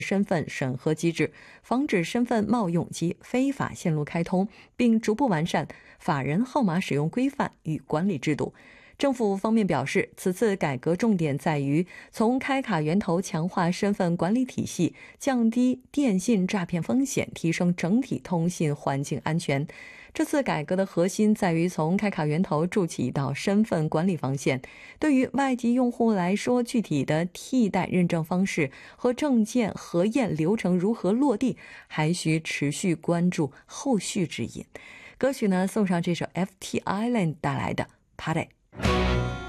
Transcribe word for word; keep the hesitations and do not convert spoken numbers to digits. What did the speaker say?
身份审核机制，防止身份冒用及非法线路开通，并逐步完善法人号码使用规范与管理制度。政府方面表示，此次改革重点在于从开卡源头强化身份管理体系，降低电信诈骗风险，提升整体通信环境安全。这次改革的核心在于从开卡源头筑起一道身份管理防线。对于外籍用户来说，具体的替代认证方式和证件核验流程如何落地，还需持续关注后续指引。歌曲呢，送上这首 F T Island 带来的 Party。